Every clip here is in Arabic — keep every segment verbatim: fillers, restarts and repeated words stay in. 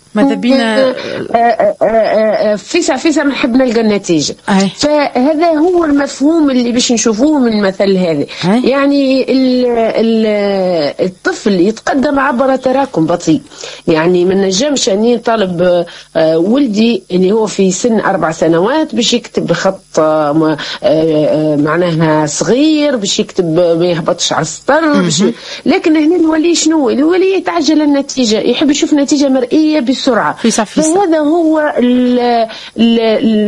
ماذا بينا فيسع فيسع نحب نلقى النتيجة. فهذا هو المفهوم اللي باش نشوفوه من المثل هذا. يعني الطفل يتقدم عبر تراكم بطيء. يعني ما نجمش اني طالب ولدي اللي هو في سن اربع سنوات باش يكتب بخط معناها صغير، باش يكتب ما يهبطش على السطر، لكن هنا الولي شنو؟ الولي يتعجل النتيجة، يحب يشوف نتيجة مرئية بسرعة. فهذا هو ال ال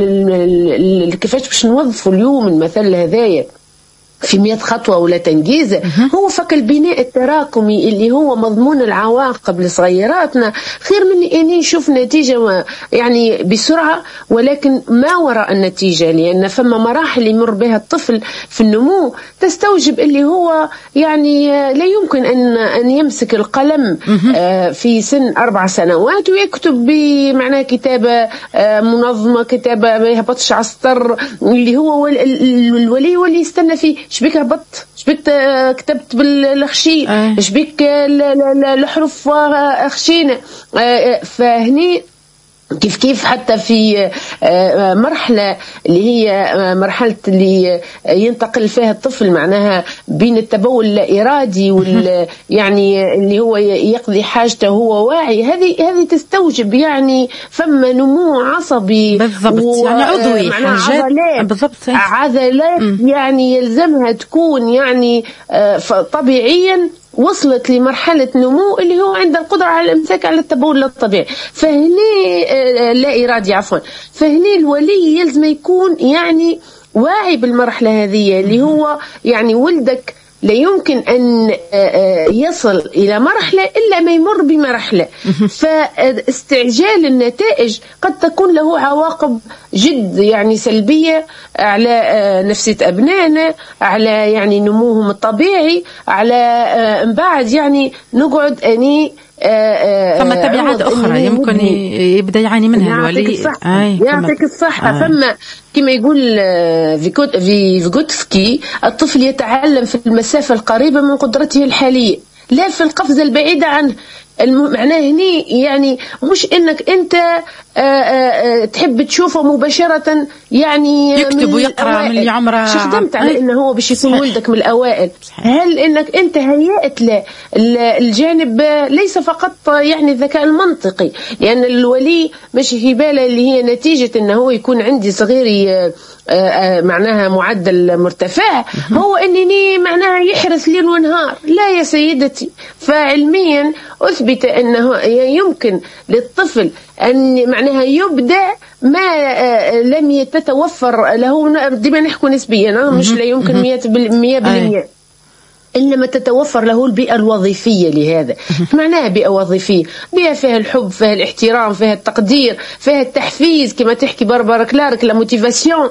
ال كيفاش باش نوظفوا اليوم المثل هذايا في مئة خطوة ولا تنجيزة. هو فك البناء التراكمي اللي هو مضمون العواقب لصغيراتنا خير من اني نشوف نتيجة يعني بسرعة، ولكن ما وراء النتيجة، لأن فما مراحل يمر بها الطفل في النمو تستوجب اللي هو يعني لا يمكن أن أن يمسك القلم في سن أربع سنوات ويكتب بمعنى كتابة منظمة، كتابة ما يهبطش على السطر، اللي هو الولي واللي يستنى فيه شبيك هبط، شبيك كتبت بالخشي، شبيك الحروف خشينة. فهني كيف كيف حتى في مرحلة اللي هي مرحلة اللي ينتقل فيها الطفل معناها بين التبول اللا إرادي وال يعني اللي هو يقضي حاجته هو واعي، هذه هذه تستوجب يعني فما نمو عصبي بالضبط، يعني عضوي عضلات بالضبط عضلات يعني يلزمها تكون يعني طبيعيا وصلت لمرحلة نمو اللي هو عند القدرة على الامساك على التبول الطبيعي. فهني لا إرادي عفوا، فهني الولي يلزم يكون يعني واعي بالمرحلة هذه اللي هو يعني ولدك لا يمكن أن يصل إلى مرحلة إلا ما يمر بمرحلة. فاستعجال النتائج قد تكون له عواقب جد يعني سلبية على نفسية أبنائنا، على يعني نموهم الطبيعي، على بعد يعني نقعد أني فما تبعات أخرى يمكن يبدأ يعاني منها الولي. يعطيك الصحة. فما كما يقول فيغوتسكي الطفل يتعلم في المسافة القريبة من قدرته الحالية لا في القفزة البعيدة عنه. معناه هني يعني مش انك انت آآ آآ تحب تشوفه مباشرة يعني يكتب ويقرأ من اللي عمره شو خدمت على انه هو باش يكون ولدك من الاوائل. هل انك انت هيأت له الجانب ليس فقط يعني الذكاء المنطقي، لان يعني الولي مش في باله اللي هي نتيجة انه هو يكون عندي صغيري معناها معدل مرتفع هو انني معناها يحرس ليل ونهار. لا يا سيدتي، فعلميا اثبت انه يمكن للطفل ان معناها يبدأ ما لم تتوفر له، ديما نحكي نسبيا مش لا يمكن مية بالمية إنما تتوفر له البيئة الوظيفية لهذا. معناها بيئة وظيفية، بيئة فيها الحب، فيها الاحترام، فيها التقدير، فيها التحفيز كما تحكي باربارا كلارك لا موتيفاسيون.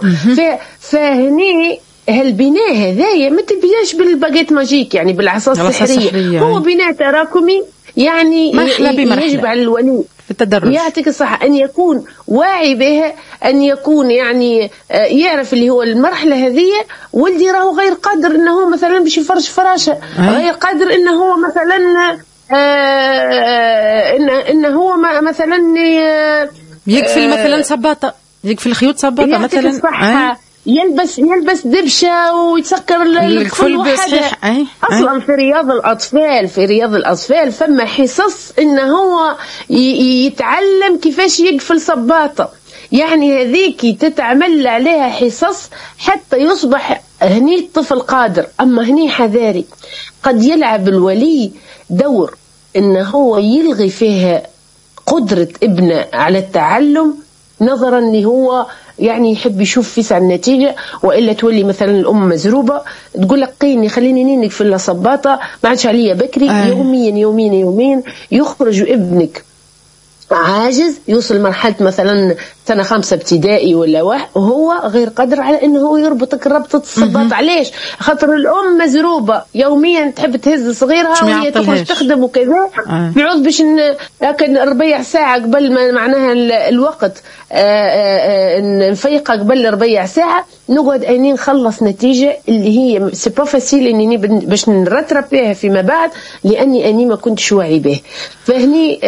فهني هالبناء هذايا ما تبياش بالباجيت ماجيك يعني بالعصا السحرية، هو بناء تراكمي يعني يجب على الولي التدرج. يعطيك الصحة أن يكون واعي بها، أن يكون يعني يعرف اللي هو المرحلة هذه ولدي راهو غير قادر أنه مثلا باش يفرش فراشة، غير قادر أنه هو مثلا إنه إنه هو مثلا يكفي مثلا صباطة، يكفي الخيوط صباطة مثلا، يلبس يلبس دبشة ويتسكر الكل وحده. أصلا في رياض الأطفال في رياض الأطفال فما حصص إنه هو يتعلم كيفاش يقفل صباطة، يعني هذيك تتعمل عليها حصص حتى يصبح هني الطفل قادر. أما هني حذاري، قد يلعب الولي دور إنه هو يلغي فيها قدرة ابنه على التعلم نظرا اللي هو يعني يحب يشوف فيس على النتيجة، وإلا تولي مثلا الأم مزروبة تقول لك قيني خليني نينك في الصباطة ما عادش عليا بكري. آه. يوميا يوميا يوميا يخرج ابنك عاجز، يوصل مرحلة مثلا سنة خمسة ابتدائي ولا واحد وهو غير قادر على انه هو يربطك ربطة الصباط. علاش؟ خاطر الام مزروبة يوميا تحب تهز صغيرها وهي تخرج تخدم وكذا. آه. يعود باش لكن ربيع ساعة قبل ما معناها الوقت نفيقها قبل ربيع ساعة نقعد اني نخلص نتيجة اللي هي سي با فاسيل اني باش نرتب بها فيما بعد لاني اني ما كنتش واعي به. فهني